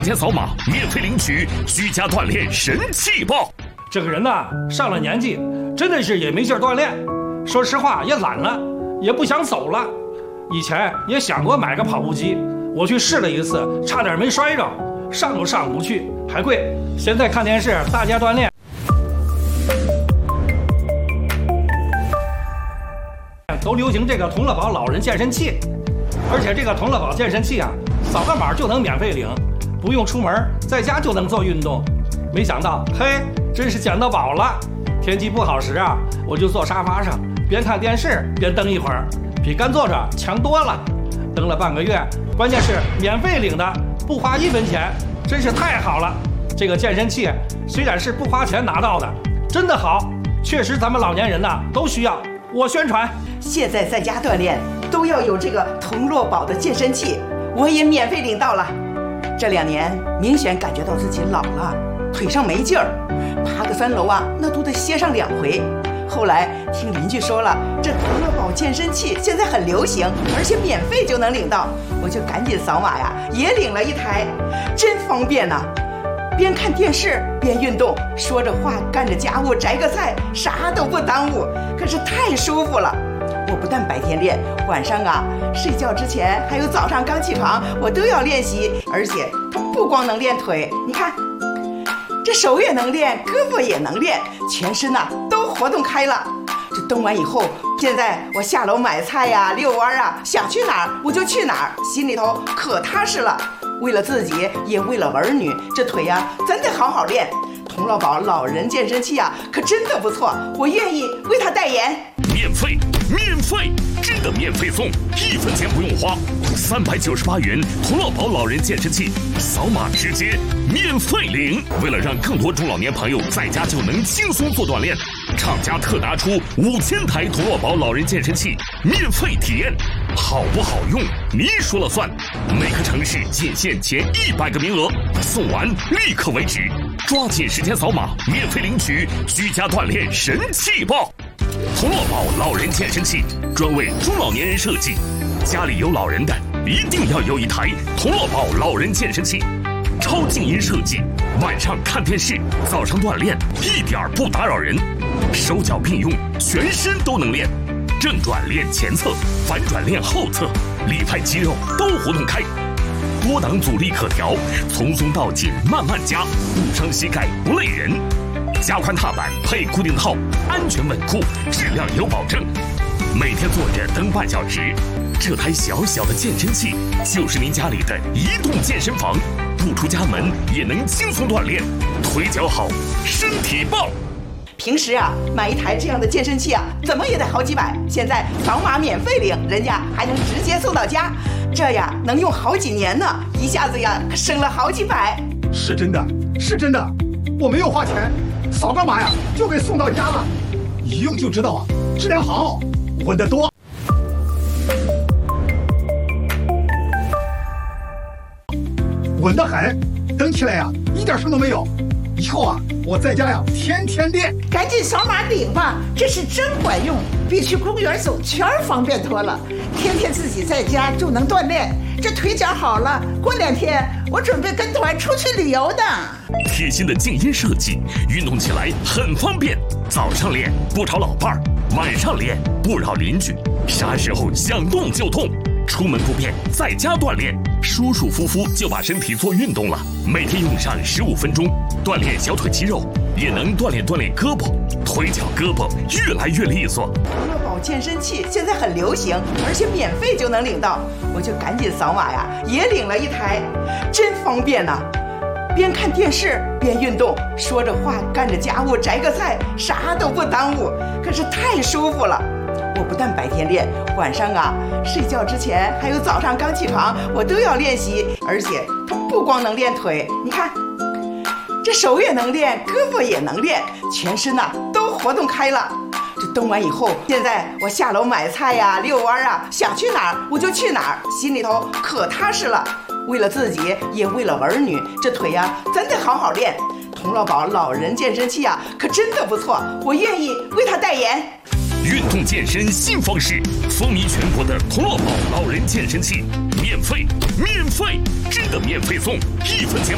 先扫码免费领取居家锻炼神器包。 这个人呐，上了年纪，真的是也没劲锻炼。说实话，也懒了，也不想走了。以前也想过买个跑步机，我去试了一次，差点没摔着，上都上不去，还贵。现在看电视，大家锻炼，都流行这个同乐宝老人健身器，而且这个同乐宝健身器啊，扫个码就能免费领。不用出门，在家就能做运动。没想到，嘿，真是捡到宝了！天气不好时啊，我就坐沙发上，边看电视边蹬一会儿，比干坐着强多了。蹬了半个月，关键是免费领的，不花1分钱，真是太好了！这个健身器虽然是不花钱拿到的，真的好，确实咱们老年人呐都需要。我宣传， 现在在家锻炼都要有这个同乐宝的健身器，我也免费领到了。这2年明显感觉到自己老了，腿上没劲儿，爬个3楼啊，那都得歇上2回。后来听邻居说了，这同乐宝健身器现在很流行，而且免费就能领到，我就赶紧扫码呀，也领了一台，真方便呐！边看电视边运动，说着话干着家务，摘个菜，啥都不耽误，可是太舒服了。我不但白天练，晚上啊睡觉之前还有早上刚起床，我都要练习。而且不光能练腿，你看这手也能练，胳膊也能练，全身呐都活动开了。这动完以后，现在我下楼买菜呀、遛弯啊，想去哪儿我就去哪儿，心里头可踏实了。为了自己，也为了儿女，这腿呀真得好好练。同乐宝老人健身器啊，可真的不错，我愿意为他代言。 免费，真的免费送，1分钱不用花，398元同乐宝老人健身器，扫码直接免费领。为了让更多中老年朋友在家就能轻松做锻炼，厂家特拿出5000台同乐宝老人健身器免费体验，好不好用你说了算。每个城市仅限前100个名额，送完立刻为止，抓紧时间扫码免费领取居家锻炼神器包。同乐宝老人健身器专为中老年人设计，家里有老人的一定要有一台同乐宝老人健身器，超静音设计，晚上看电视，早上锻炼一点不打扰人，手脚并用，全身都能练，正转练前侧，反转练后侧，里派肌肉都活动开，多档阻力可调，从松到紧慢慢加，不伤膝盖不累人。加宽踏板配固定套，安全稳固，质量有保证。每天坐着蹬半小时，这台小小的健身器就是您家里的移动健身房，不出家门也能轻松锻炼，腿脚好，身体棒。 平时啊买一台这样的健身器啊，怎么也得好几百，现在扫码免费领，人家还能直接送到家，这呀能用好几年呢，一下子呀省了好几百。 是真的，我没有花钱，扫个码呀就给送到家了，一用就知道啊，质量好，稳得多。稳得很，蹬起来呀一点声都没有。以后啊我在家呀天天练。 赶紧扫码领吧，这是真管用，比去公园走圈方便多了。天天自己在家就能锻炼，这腿脚好了，过2天我准备跟团出去旅游呢。 贴心的静音设计，运动起来很方便，早上练不吵老伴儿，晚上练不扰邻居，啥时候想动就动，出门不便在家锻炼，舒舒服服就把身体做运动了。每天用上15分钟，锻炼小腿肌肉，也能锻炼胳膊，腿脚胳膊越来越利索。 同乐宝健身器现在很流行，而且免费就能领到，我就赶紧扫码呀，也领了一台，真方便呐！边看电视边运动，说着话干着家务，摘个菜，啥都不耽误，可是太舒服了。我不但白天练，晚上啊睡觉之前还有早上刚起床，我都要练习。而且不光能练腿，你看这手也能练，胳膊也能练，全身呐都活动开了。这蹬完以后，现在我下楼买菜呀、遛弯啊，想去哪儿我就去哪儿，心里头可踏实了。为了自己，也为了儿女，这腿呀真得好好练。同乐宝老人健身器啊，可真的不错，我愿意为他代言。 运动健身新方式，风靡全国的同乐宝老人健身器，免费，真的免费送，1分钱